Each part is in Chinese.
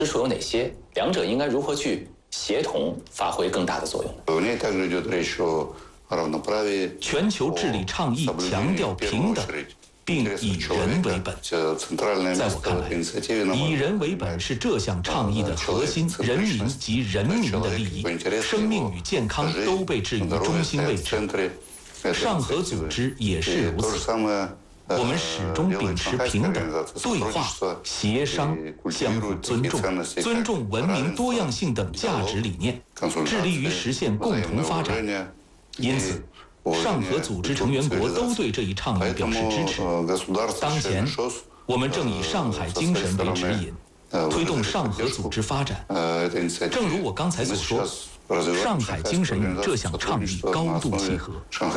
之处有哪些？两者应该如何去协同发挥更大的作用？ 全球治理倡议强调平等，并以人为本。在我看来，以人为本是这项倡议的核心，人民及人民的利益、生命与健康都被置于中心位置。上合组织也是如此。我们始终秉持平等、对话、协商、相互尊重、尊重文明多样性等价值理念，致力于实现共同发展。因此，上合组织成员国都对这一倡议表示支持。当前，我们正以上海精神为指引，推动上合组织发展。正如我刚才所说，上海精神与这项倡议高度契合。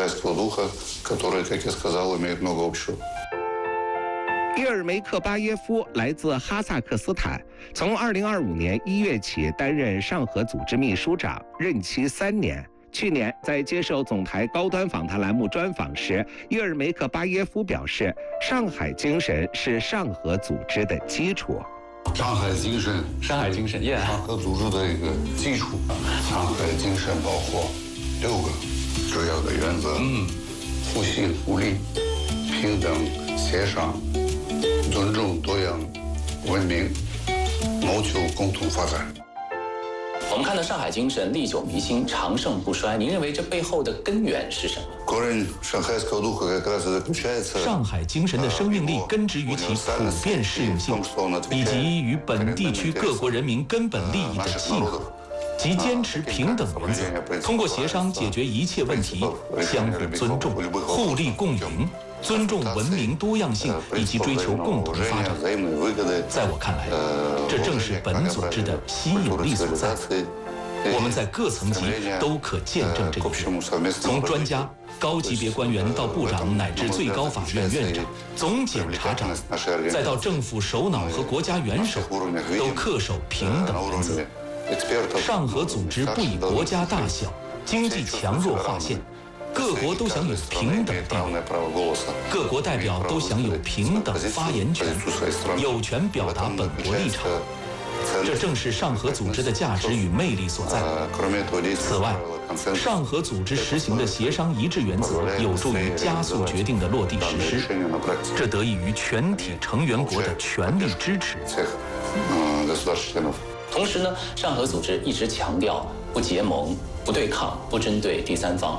叶尔梅克巴耶夫来自哈萨克斯坦，从2025年1月起担任上合组织秘书长，任期3年。去年在接受总台高端访谈栏目专访时，叶尔梅克巴耶夫表示，上海精神是上合组织的基础。 上海精神， 上合组织的一个基础。上海精神包括6个主要的原则：互信互利、平等协商、尊重多样文明，谋求共同发展。 我们看到上海精神历久弥新、长盛不衰，您认为这背后的根源是什么？ 上海精神的生命力根植于其普遍适用性，以及与本地区各国人民根本利益的契合，即坚持平等原则，通过协商解决一切问题，相互尊重、互利共赢，尊重文明多样性以及追求共同发展。在我看来，这正是本组织的吸引力所在。我们在各层级都可见证这一点，从专家、高级别官员到部长乃至最高法院院长、总检察长，再到政府首脑和国家元首，都恪守平等原则。上合组织不以国家大小、经济强弱划线，各国都享有平等地位，各国代表都享有平等发言权，有权表达本国立场。这正是上合组织的价值与魅力所在。此外，上合组织实行的协商一致原则有助于加速决定的落地实施，这得益于全体成员国的全力支持。 同时呢，上合组织一直强调不结盟、不对抗、不针对第三方。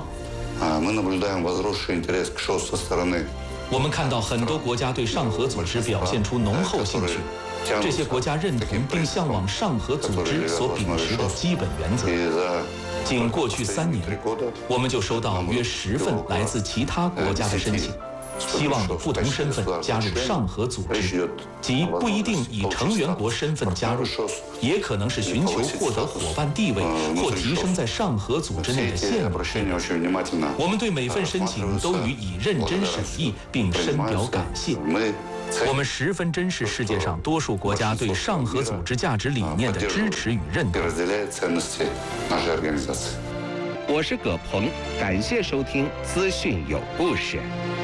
我们看到很多国家对上合组织表现出浓厚兴趣，这些国家认同并向往上合组织所秉持的基本原则。仅过去3年，我们就收到约10份来自其他国家的申请，希望以不同身份加入上合组织，即不一定以成员国身份加入，也可能是寻求获得伙伴地位或提升在上合组织内的现有地位。我们对每份申请都予以认真审议，并深表感谢。我们十分珍视世界上多数国家对上合组织价值理念的支持与认同。 我是葛鹏，感谢收听资讯有故事。